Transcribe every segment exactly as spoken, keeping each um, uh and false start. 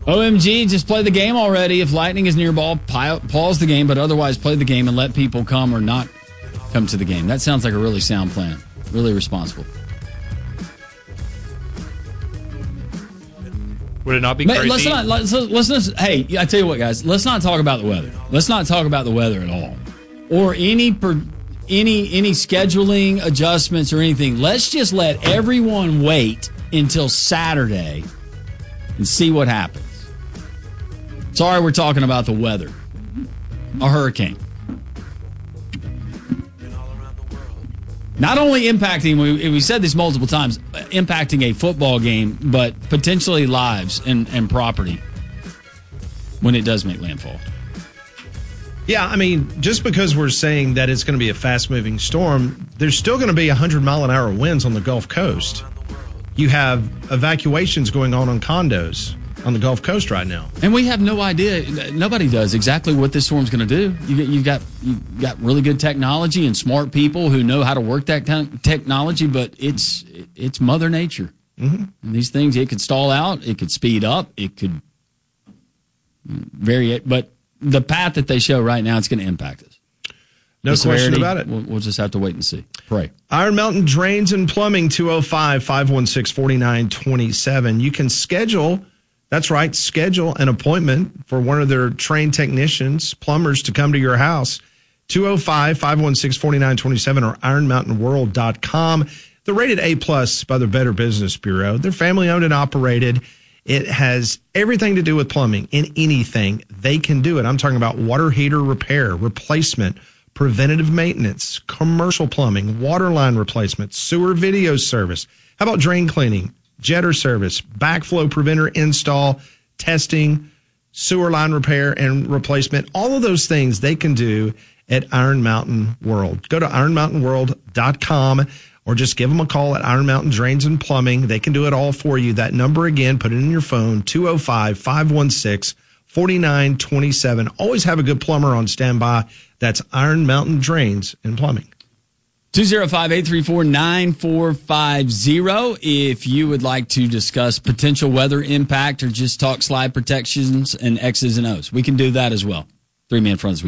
O M G, just play the game already. If Lightning is near ball, pause the game, but otherwise play the game and let people come or not come to the game. That sounds like a really sound plan. Really responsible. Would it not be crazy? Let's not, let's, let's not, hey, I tell you what, guys. Let's not talk about the weather. Let's not talk about the weather at all. Or any per, any any scheduling adjustments or anything. Let's just let everyone wait until Saturday and see what happens. Sorry we're talking about the weather. A hurricane. Not only impacting, we, we said this multiple times, impacting a football game, but potentially lives and, and property when it does make landfall. Yeah, I mean, just because we're saying that it's going to be a fast-moving storm, there's still going to be one hundred mile an hour winds on the Gulf Coast. You have evacuations going on on condos on the Gulf Coast right now. And we have no idea, nobody does exactly what this storm's going to do. You, you've got you've got really good technology and smart people who know how to work that kind of technology, but it's it's Mother Nature. Mm-hmm. And these things, it could stall out, it could speed up, it could vary it, but the path that they show right now, it's going to impact us. No the question severity, about it. We'll, we'll just have to wait and see. Pray. Iron Mountain Drains and Plumbing, two oh five, five one six, four nine two seven. You can schedule, that's right, schedule an appointment for one of their trained technicians, plumbers, to come to your house. two oh five, five one six, four nine two seven or iron mountain world dot com. They're rated A-plus by the Better Business Bureau. They're family-owned and operated. It has everything to do with plumbing. In anything, they can do it. I'm talking about water heater repair, replacement, preventative maintenance, commercial plumbing, water line replacement, sewer video service. How about drain cleaning, jetter service, backflow preventer install, testing, sewer line repair and replacement? All of those things they can do at Iron Mountain World. Go to iron mountain world dot com or just give them a call at Iron Mountain Drains and Plumbing. They can do it all for you. That number again, put it in your phone, two oh five, five one six, four nine two seven. Always have a good plumber on standby. That's Iron Mountain Drains and Plumbing. two oh five, eight three four, nine four five oh. If you would like to discuss potential weather impact or just talk slide protections and X's and O's, we can do that as well. Three Man Fronts.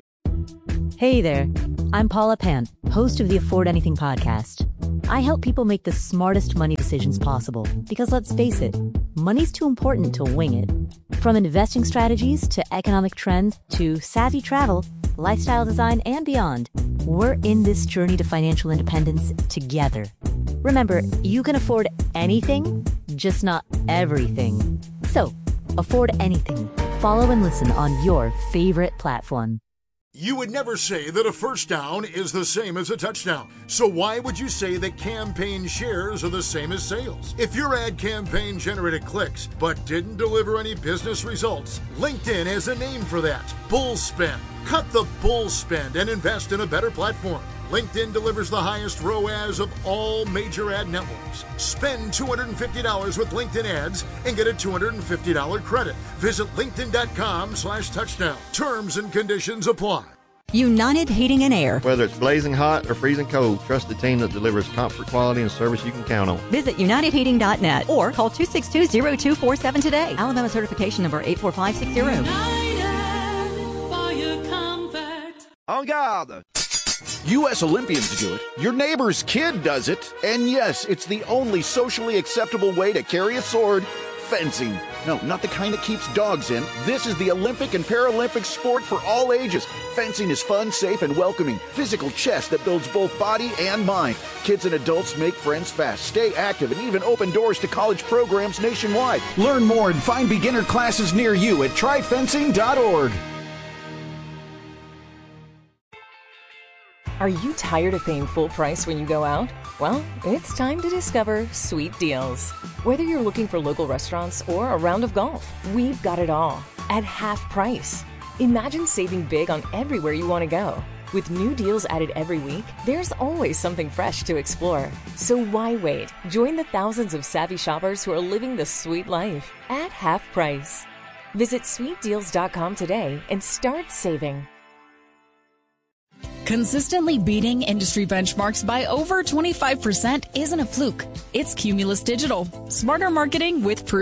Hey there. I'm Paula Pan, host of the Afford Anything podcast. I help people make the smartest money decisions possible because, let's face it, money's too important to wing it. From investing strategies to economic trends to savvy travel, lifestyle design, and beyond, we're in this journey to financial independence together. Remember, you can afford anything, just not everything. So, afford anything. Follow and listen on your favorite platform. You would never say that a first down is the same as a touchdown. So why would you say that campaign shares are the same as sales? If your ad campaign generated clicks but didn't deliver any business results, LinkedIn has a name for that. Bull spend. Cut the bull spend and invest in a better platform. LinkedIn delivers the highest R O A S of all major ad networks. Spend two hundred fifty dollars with LinkedIn ads and get a two hundred fifty dollars credit. Visit linkedin.com slash touchdown. Terms and conditions apply. United Heating and Air. Whether it's blazing hot or freezing cold, trust the team that delivers comfort, quality, and service you can count on. Visit united heating dot net or call two six two, zero two four seven today. Alabama certification number eight four five six zero. En garde! U S Olympians do it, your neighbor's kid does it, and yes, it's the only socially acceptable way to carry a sword, fencing. No, not the kind that keeps dogs in. This is the Olympic and Paralympic sport for all ages. Fencing is fun, safe, and welcoming. Physical chess that builds both body and mind. Kids and adults make friends fast, stay active, and even open doors to college programs nationwide. Learn more and find beginner classes near you at try fencing dot org. Are you tired of paying full price when you go out? Well, it's time to discover Sweet Deals. Whether you're looking for local restaurants or a round of golf, we've got it all at half price. Imagine saving big on everywhere you want to go. With new deals added every week, there's always something fresh to explore. So why wait? Join the thousands of savvy shoppers who are living the sweet life at half price. Visit sweet deals dot com today and start saving. Consistently beating industry benchmarks by over twenty-five percent isn't a fluke. It's Cumulus Digital. Smarter marketing with proof.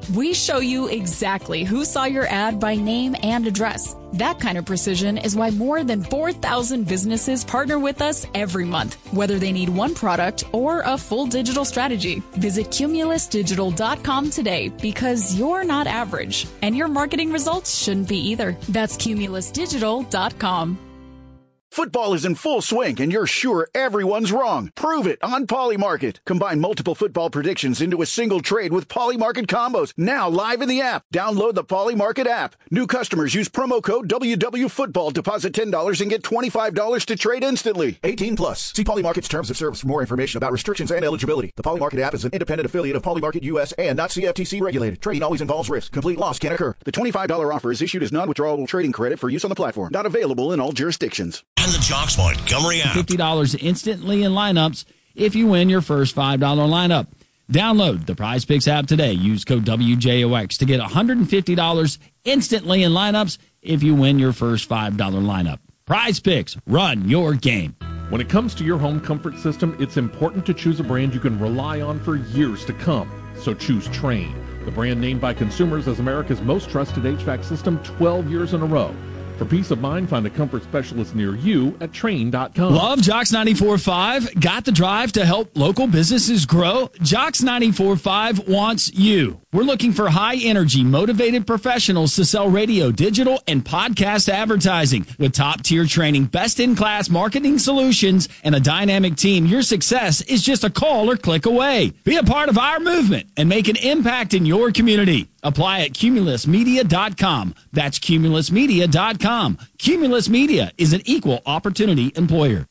We show you exactly who saw your ad by name and address. That kind of precision is why more than four thousand businesses partner with us every month, whether they need one product or a full digital strategy. Visit Cumulus Digital dot com today because you're not average, and your marketing results shouldn't be either. That's Cumulus Digital dot com. Football is in full swing, and you're sure everyone's wrong. Prove it on Polymarket. Combine multiple football predictions into a single trade with Polymarket combos. Now live in the app. Download the Polymarket app. New customers use promo code W W Football. Deposit ten dollars and get twenty-five dollars to trade instantly. eighteen plus. See Polymarket's terms of service for more information about restrictions and eligibility. The Polymarket app is an independent affiliate of Polymarket U S and not C F T C regulated. Trading always involves risk. Complete loss can occur. The twenty-five dollars offer is issued as non-withdrawable trading credit for use on the platform. Not available in all jurisdictions. And the Jocks Montgomery app. fifty dollars instantly in lineups if you win your first five dollars lineup. Download the Prize Picks app today. Use code W J O X to get one hundred fifty dollars instantly in lineups if you win your first five dollars lineup. Prize Picks, run your game. When it comes to your home comfort system, it's important to choose a brand you can rely on for years to come. So choose Trane, the brand named by consumers as America's most trusted H V A C system twelve years in a row. For peace of mind, find a comfort specialist near you at Trane dot com. Love Jocks ninety-four point five. Got the drive to help local businesses grow? Jocks ninety-four point five wants you. We're looking for high-energy, motivated professionals to sell radio, digital, and podcast advertising. With top-tier training, best-in-class marketing solutions, and a dynamic team, your success is just a call or click away. Be a part of our movement and make an impact in your community. Apply at Cumulus Media dot com. That's Cumulus Media dot com. Cumulus Media is an equal opportunity employer.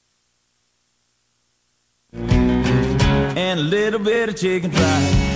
And a little bit of chicken fried.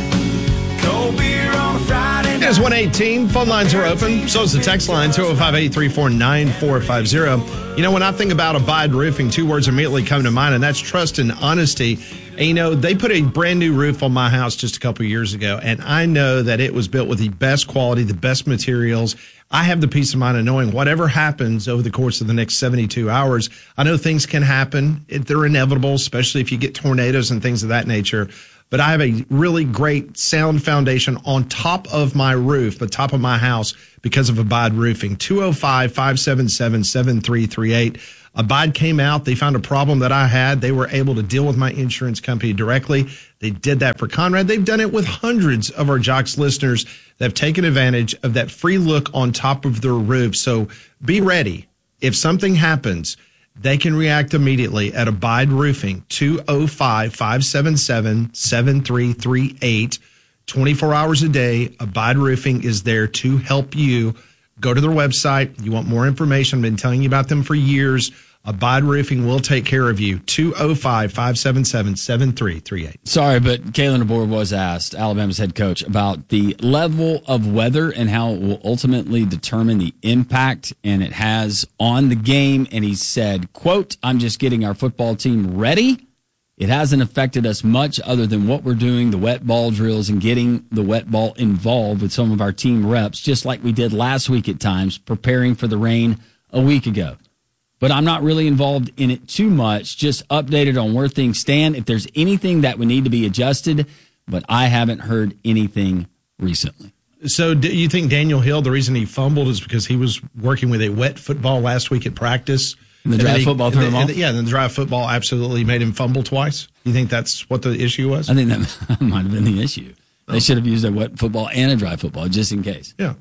Cold beer on a Friday night. It is one eighteen. Phone lines are open. So is the text line, two oh five, eight three four, nine four five zero. You know, when I think about Abide Roofing, two words immediately come to mind, and that's trust and honesty. And, you know, they put a brand new roof on my house just a couple of years ago, and I know that it was built with the best quality, the best materials. I have the peace of mind of knowing whatever happens over the course of the next seventy-two hours, I know things can happen. They're inevitable, especially if you get tornadoes and things of that nature. But I have a really great sound foundation on top of my roof, the top of my house, because of Abide Roofing. two oh five, five seven seven, seven three three eight. Abide came out. They found a problem that I had. They were able to deal with my insurance company directly. They did that for Conrad. They've done it with hundreds of our Jocks listeners that have taken advantage of that free look on top of their roof. So be ready. If something happens, they can react immediately at Abide Roofing, two oh five, five seven seven, seven three three eight. twenty-four hours a day, Abide Roofing is there to help you. Go to their website. You want more information. I've been telling you about them for years. Abide Roofing will take care of you. two oh five, five seven seven, seven three three eight. Sorry, but Kalen DeBoer was asked, Alabama's head coach, about the level of weather and how it will ultimately determine the impact and it has on the game. And he said, quote, I'm just getting our football team ready. It hasn't affected us much other than what we're doing, the wet ball drills, and getting the wet ball involved with some of our team reps, just like we did last week at times, preparing for the rain a week ago. But I'm not really involved in it too much, just updated on where things stand. If there's anything that would need to be adjusted, but I haven't heard anything recently. So do you think Daniel Hill, the reason he fumbled is because he was working with a wet football last week at practice? And the dry he, football threw him off? Yeah, and the dry football absolutely made him fumble twice. You think that's what the issue was? I think that might have been the issue. They oh. should have used a wet football and a dry football just in case. Yeah.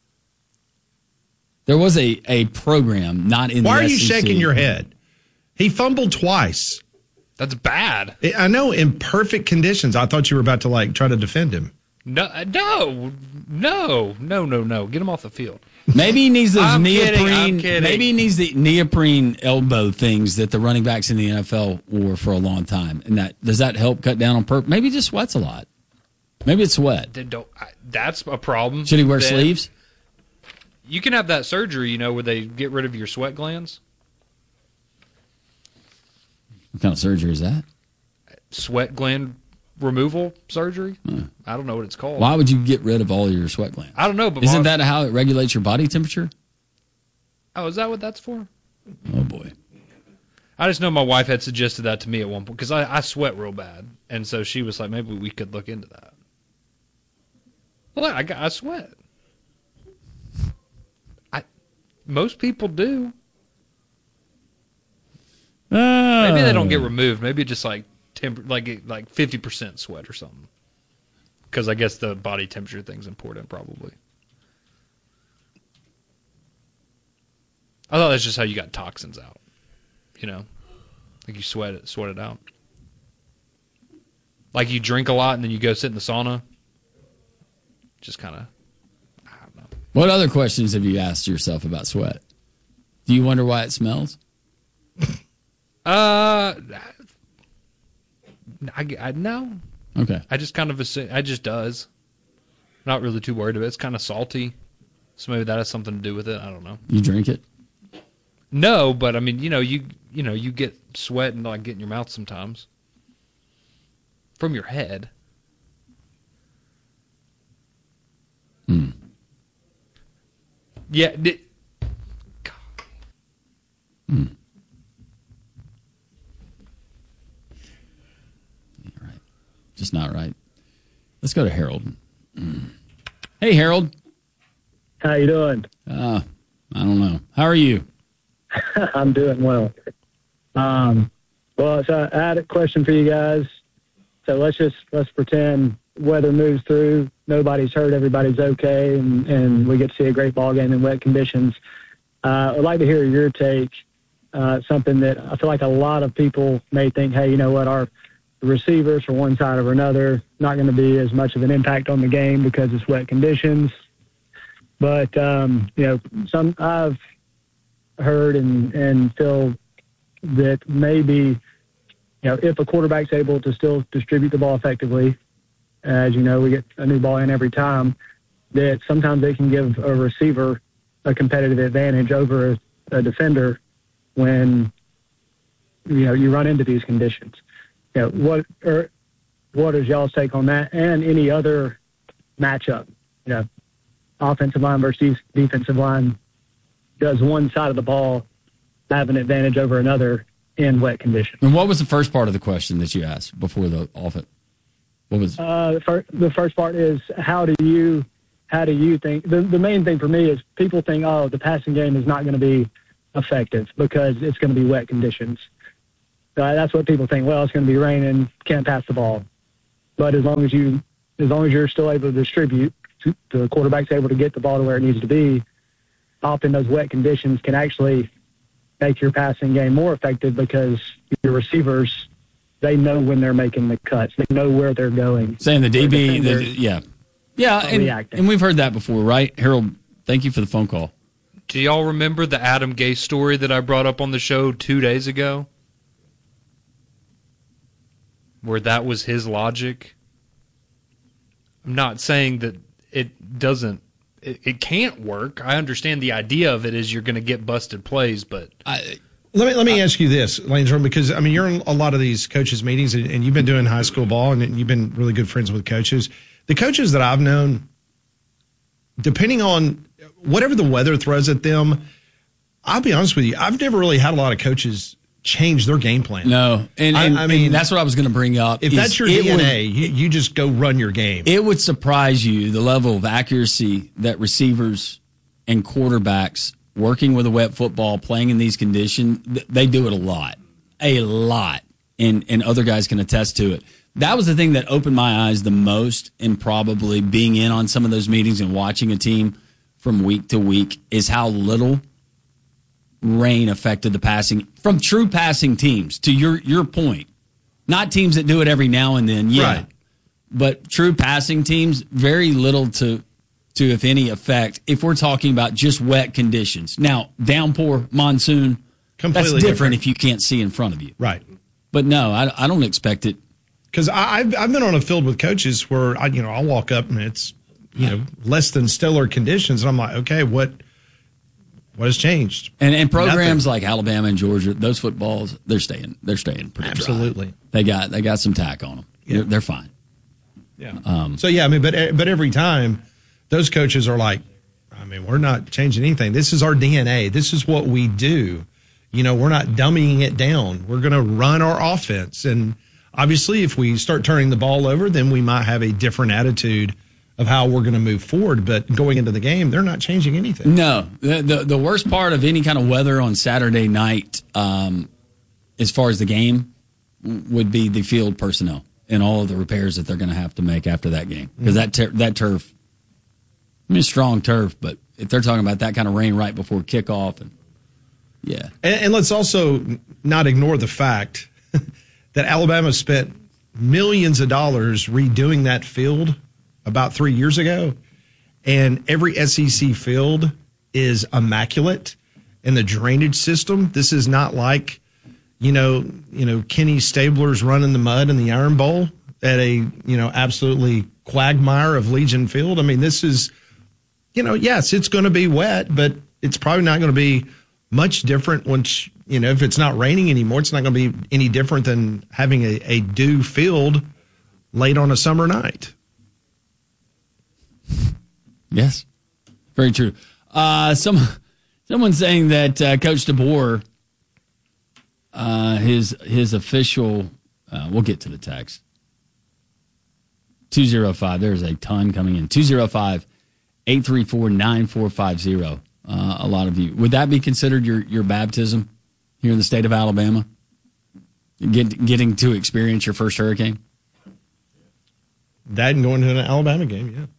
There was a, a program not in Why the are you S E C. shaking your head? He fumbled twice. That's bad. I know, in perfect conditions. I thought you were about to, like, try to defend him. No, no, no, no, no, no. Get him off the field. Maybe he needs those I'm neoprene. Kidding, I'm kidding. Maybe he needs the neoprene elbow things that the running backs in the N F L wore for a long time. And that does that help cut down on purpose? Maybe he just sweats a lot. Maybe it's sweat. Don't, I, that's a problem. Should he wear then, sleeves? You can have that surgery, you know, where they get rid of your sweat glands. What kind of surgery is that? Sweat gland removal surgery. Huh. I don't know what it's called. Why would you get rid of all your sweat glands? I don't know. But Isn't that how it regulates your body temperature? Oh, is that what that's for? Oh, boy. I just know my wife had suggested that to me at one point because I, I sweat real bad. And so she was like, maybe we could look into that. Well, I, I sweat. I most people do. Uh, Maybe they don't get removed. Maybe just like temp- like like fifty percent sweat or something. Because I guess the body temperature thing's important, probably. I thought that's just how you got toxins out. You know, like you sweat it, sweat it out. Like you drink a lot and then you go sit in the sauna. Just kind of, I don't know. What other questions have you asked yourself about sweat? Do you wonder why it smells? Uh, I, I no. Okay. I just kind of assume, I just does. Not really too worried about it. It's kind of salty, so maybe that has something to do with it. I don't know. You drink it? No, but I mean, you know, you you know, you get sweat and like get in your mouth sometimes from your head. Hmm. Yeah. It, Hmm. You're right. Just not right. Let's go to Harold. Mm. Hey, Harold. How you doing? Uh, I don't know. How are you? I'm doing well. Um, well, so I had a question for you guys. So let's just let's pretend weather moves through, nobody's hurt, everybody's okay, and, and we get to see a great ball game in wet conditions. Uh, I'd like to hear your take. Uh, something that I feel like a lot of people may think, hey, you know what, our receivers for one side or another not going to be as much of an impact on the game because it's wet conditions. But um, you know, some I've heard and, and feel that maybe, you know, if a quarterback's able to still distribute the ball effectively, as you know, we get a new ball in every time, that sometimes they can give a receiver a competitive advantage over a, a defender when, you know, you run into these conditions. You know, what or what is y'all's take on that, and any other matchup? You know, offensive line versus defensive line. Does one side of the ball have an advantage over another in wet conditions? And what was the first part of the question that you asked before the offense? What was uh, the, first, the first part is how do you how do you think the the main thing for me is people think, oh, the passing game is not going to be effective because it's going to be wet conditions. Uh, that's what people think. Well, it's going to be raining, can't pass the ball. But as long as you as long as you're still able to distribute, the quarterback's able to get the ball to where it needs to be, often those wet conditions can actually make your passing game more effective because your receivers, they know when they're making the cuts. They know where they're going. Saying the D B, the, yeah. Yeah, and, and we've heard that before, right? Harold, thank you for the phone call. Do y'all remember the Adam Gase story that I brought up on the show two days ago? Where that was his logic? I'm not saying that it doesn't, it, it can't work. I understand the idea of it is you're going to get busted plays, but I, let me let me I, ask you this, Lanesdorf, because I mean you're in a lot of these coaches' meetings, and, and you've been doing high school ball, and you've been really good friends with coaches. The coaches that I've known, depending on whatever the weather throws at them, I'll be honest with you, I've never really had a lot of coaches change their game plan. No, and, and I, I mean and that's what I was going to bring up. If that's your D N A, would, you, you just go run your game. It would surprise you the level of accuracy that receivers and quarterbacks working with a wet football, playing in these conditions, they do it a lot, a lot, and and other guys can attest to it. That was the thing that opened my eyes the most, and probably being in on some of those meetings and watching a team from week to week, is how little rain affected the passing from true passing teams. To your your point, not teams that do it every now and then, yeah, right. But true passing teams, very little to to if any effect. If we're talking about just wet conditions, now downpour, monsoon, completely that's different, different if you can't see in front of you, right? But no, I, I don't expect it. Because I've I've been on a field with coaches where I you know I'll walk up and it's you know less than stellar conditions, and I'm like, okay, what what has changed? And and programs Nothing. Like Alabama and Georgia, those footballs, they're staying they're staying pretty absolutely. Dry. They got they got some tack on them. Yeah. They're, they're fine. Yeah. Um, so yeah, I mean, but but every time those coaches are like, I mean, we're not changing anything. This is our D N A. This is what we do. You know, we're not dumbing it down. We're going to run our offense. And obviously, if we start turning the ball over, then we might have a different attitude of how we're going to move forward. But going into the game, they're not changing anything. No. The, the, the worst part of any kind of weather on Saturday night, um, as far as the game, would be the field personnel and all of the repairs that they're going to have to make after that game. Because that, ter- that turf, I mean, strong turf, but if they're talking about that kind of rain right before kickoff, and yeah. And, and let's also not ignore the fact that Alabama spent millions of dollars redoing that field about three years ago, and every S E C field is immaculate in the drainage system. This is not like, you know, you know, Kenny Stabler's running the mud in the Iron Bowl at a, you know, absolutely quagmire of Legion Field. I mean, this is, you know, yes, it's going to be wet, but it's probably not going to be much different once, you know, if it's not raining anymore. It's not going to be any different than having a, a dew field late on a summer night. Yes, very true. Uh, some someone saying that uh, Coach DeBoer, uh, his his official, uh, we'll get to the text. two oh five, there's a ton coming in. two oh five, eight three four, nine four five zero. Uh, a lot of you. Would that be considered your, your baptism here in the state of Alabama? Get, getting to experience your first hurricane? That and going to an Alabama game, yeah.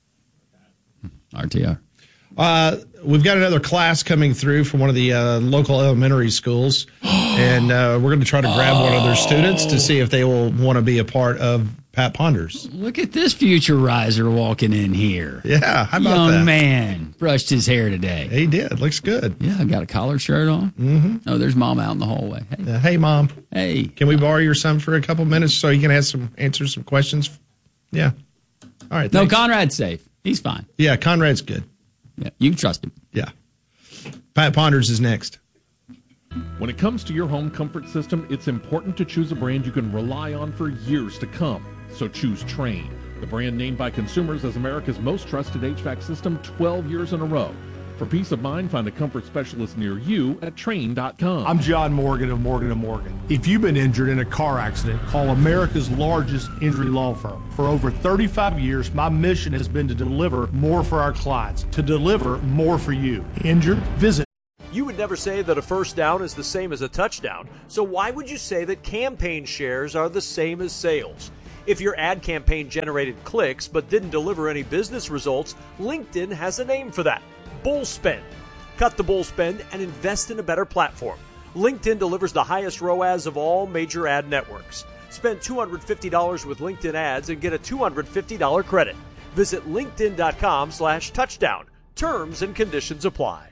R T R. Uh, we've got another class coming through from one of the uh, local elementary schools, and uh, we're going to try to grab oh. one of their students to see if they will want to be a part of Pat Ponders. Look at this future riser walking in here. Yeah, how about Young that? Young man brushed his hair today. He did. Looks good. Yeah, got a collared shirt on. Mm-hmm. Oh, there's Mom out in the hallway. Hey, uh, hey Mom. Hey. Can we borrow your son for a couple minutes so you can ask some answer some questions? Yeah. All right. No, thanks. Conrad's safe. He's fine. Yeah, Conrad's good. Yeah, you can trust him. Yeah. Pat Ponders is next. When it comes to your home comfort system, it's important to choose a brand you can rely on for years to come. So choose Trane, the brand named by consumers as America's most trusted H V A C system twelve years in a row. For peace of mind, find a comfort specialist near you at Trane dot com. I'm John Morgan of Morgan and Morgan. If you've been injured in a car accident, call America's largest injury law firm. For over thirty-five years, my mission has been to deliver more for our clients, to deliver more for you. Injured? Visit. You would never say that a first down is the same as a touchdown, so why would you say that campaign shares are the same as sales? If your ad campaign generated clicks but didn't deliver any business results, LinkedIn has a name for that. Bull spend. Cut the bull spend and invest in a better platform. LinkedIn delivers the highest R O A S of all major ad networks. Spend two hundred fifty dollars with LinkedIn ads and get a two hundred fifty dollars credit. Visit linkedin.com slash touchdown. Terms and conditions apply.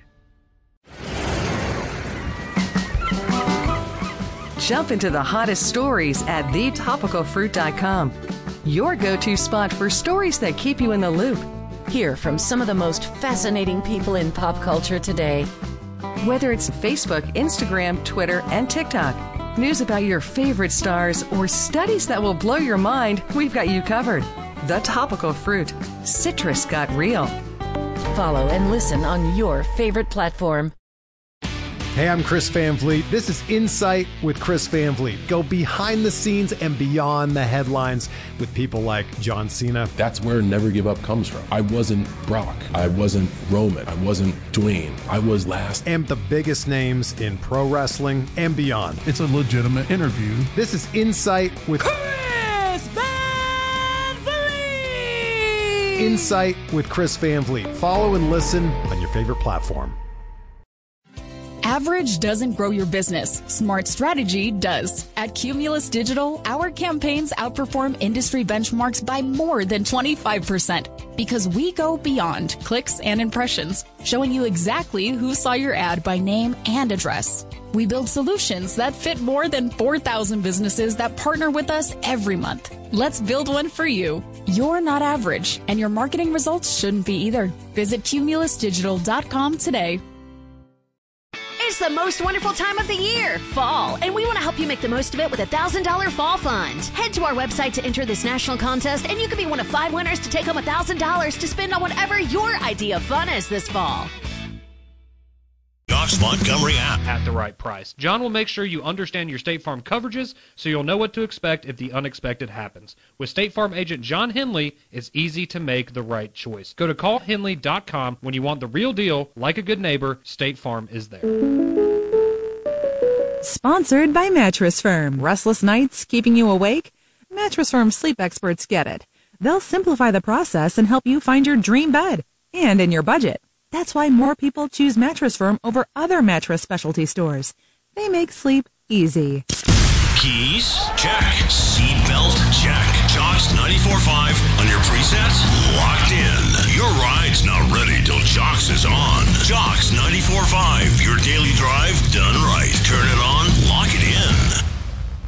Jump into the hottest stories at the topical fruit dot com. Your go-to spot for stories that keep you in the loop. Hear from some of the most fascinating people in pop culture today. Whether it's Facebook, Instagram, Twitter, and TikTok, news about your favorite stars, or studies that will blow your mind, we've got you covered. The Topical Fruit. Citrus got real. Follow and listen on your favorite platform. Hey, I'm Chris Van Vliet. This is Insight with Chris Van Vliet. Go behind the scenes and beyond the headlines with people like John Cena. That's where Never Give Up comes from. I wasn't Brock. I wasn't Roman. I wasn't Dwayne. I was last. And the biggest names in pro wrestling and beyond. It's a legitimate interview. This is Insight with Chris Van Vliet. Insight with Chris Van Vliet. Follow and listen on your favorite platform. Average doesn't grow your business. Smart strategy does. At Cumulus Digital, our campaigns outperform industry benchmarks by more than twenty-five percent because we go beyond clicks and impressions, showing you exactly who saw your ad by name and address. We build solutions that fit more than four thousand businesses that partner with us every month. Let's build one for you. You're not average, and your marketing results shouldn't be either. Visit cumulus digital dot com today. It's the most wonderful time of the year, fall, and we want to help you make the most of it with a one thousand dollars fall fund. Head to our website to enter this national contest, and you can be one of five winners to take home one thousand dollars to spend on whatever your idea of fun is this fall. Knox Fox Montgomery app. At the right price. John will make sure you understand your State Farm coverages so you'll know what to expect if the unexpected happens. With State Farm agent John Henley, it's easy to make the right choice. Go to call henley dot com when you want the real deal. Like a good neighbor, State Farm is there. Sponsored by Mattress Firm. Restless nights keeping you awake? Mattress Firm sleep experts get it. They'll simplify the process and help you find your dream bed and in your budget. That's why more people choose Mattress Firm over other mattress specialty stores. They make sleep easy. Keys? Check. Seatbelt? Check. Jocks ninety-four point five on your presets? Locked in. Your ride's not ready till Jocks is on. Jocks ninety-four point five. Your daily drive done right. Turn it on. Lock it in.